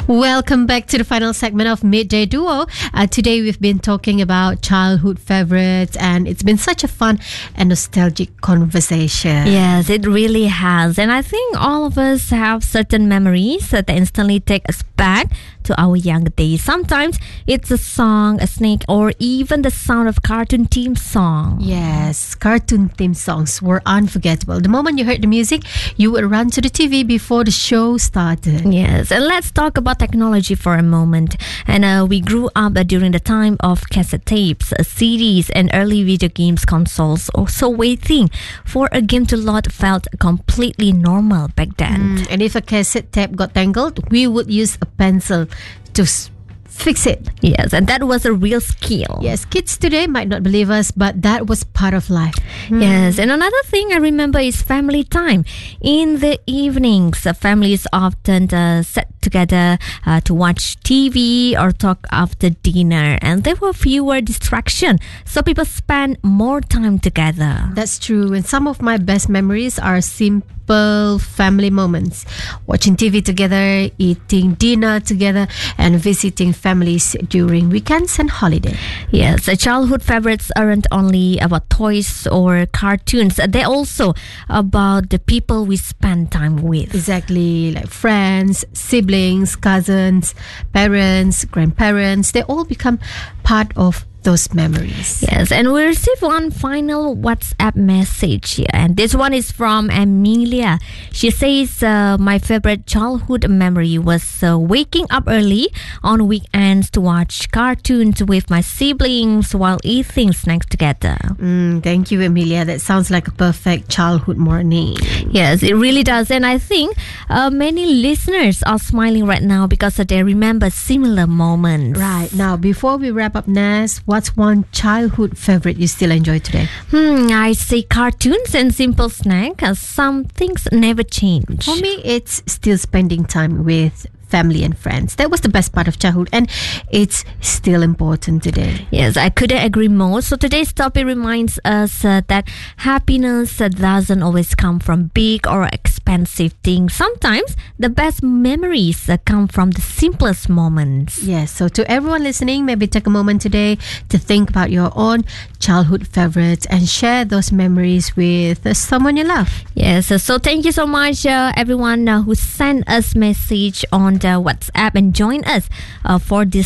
Welcome back to the final segment of Midday Duo. Today we've been talking about childhood favorites, and it's been such a fun and nostalgic conversation. Yes, it really has. And I think all of us have certain memories that instantly take us back to our younger days. Sometimes it's a song, a snack, or even the sound of cartoon theme song. Yes, cartoon theme songs were unforgettable. The moment you heard the music, you would run to the TV before the show started. Yes, and let's talk about technology for a moment. And we grew up during the time of cassette tapes, CDs, and early video games consoles. So waiting for a game to load felt completely normal back then. And if a cassette tape got tangled, we would use a pencil to fix it. Yes, and that was a real skill. Yes, kids today might not believe us, but that was part of life. Yes, and another thing I remember is family time. In the evenings, families often sat together to watch TV or talk after dinner, and there were fewer distractions, so people spent more time together. That's true, and some of my best memories are simple family moments. Watching TV together, eating dinner together, and visiting families during weekends and holidays. Yes, childhood favorites aren't only about toys or cartoons. They're also about the people we spend time with. Exactly, like friends, siblings, cousins, parents, grandparents. They all become part of those memories. Yes, and we received one final WhatsApp message here, and this one is from Amelia. She says, my favorite childhood memory was waking up early on weekends to watch cartoons with my siblings while eating snacks together. Thank you, Amelia. That sounds like a perfect childhood morning. Yes, it really does. And I think many listeners are smiling right now because they remember similar moments. Right. Now, before we wrap up, Nas, what's one childhood favorite you still enjoy today? I say cartoons and simple snacks. Some things never change. For me, it's still spending time with family and friends. That was the best part of childhood, and it's still important today. Yes, I couldn't agree more. So today's topic reminds us that happiness doesn't always come from big or expensive things. Sometimes the best memories come from the simplest moments. Yes, so to everyone listening, maybe take a moment today to think about your own childhood favorites and share those memories with someone you love. Yes, so thank you so much everyone who sent us message on the WhatsApp and join us for this